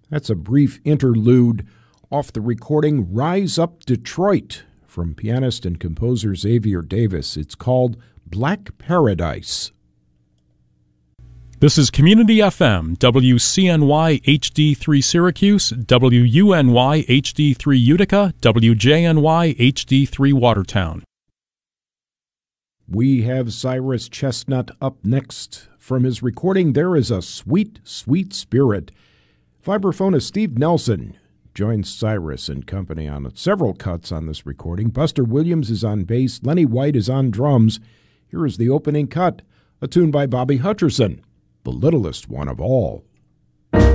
That's a brief interlude off the recording Rise Up Detroit from pianist and composer Xavier Davis. It's called Black Paradise. This is Community FM, WCNY HD3 Syracuse, WUNY HD3 Utica, WJNY HD3 Watertown. We have Cyrus Chestnut up next. From his recording, There Is a Sweet, Sweet Spirit. Vibraphonist Steve Nelson joins Cyrus and company on several cuts on this recording. Buster Williams is on bass. Lenny White is on drums. Here is the opening cut, a tune by Bobby Hutcherson, the littlest one of all.